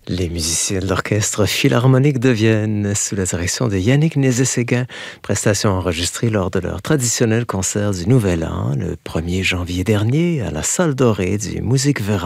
Les musiciens de l'Orchestre Philharmonique de Vienne, sous la direction de Yannick Nézet-Séguin, prestation enregistrée lors de leur traditionnel concert du Nouvel An, le 1er janvier dernier, à la Salle Dorée du Musikverein